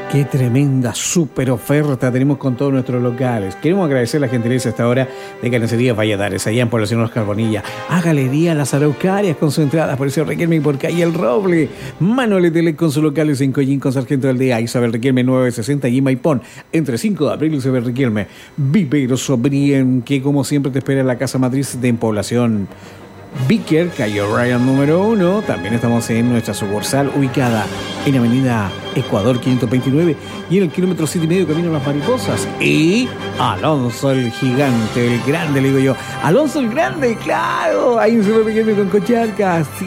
Qué tremenda super oferta tenemos con todos nuestros locales. Queremos agradecer la gentileza hasta ahora de Carnicería Valladares, allá en Población Los Carbonilla, a Galería Las Araucarias, concentradas por ese Riquelme y por Calle El Roble, Manuel Etelec con sus locales en Collín con Sargento Aldea, Isabel Riquelme 960 y Maipón, entre 5 de abril y Isabel Riquelme, Vivero Sobrien, que como siempre te espera en la Casa Matriz de Población Vicker, calle Ryan número 1. También estamos en nuestra sucursal ubicada en Avenida Ecuador 529 y en el kilómetro 7,5 camino a Las Mariposas. Y Alonso el Gigante, el grande, le digo yo. Alonso el Grande, claro, ahí se lo Riquelme con Cocharcas.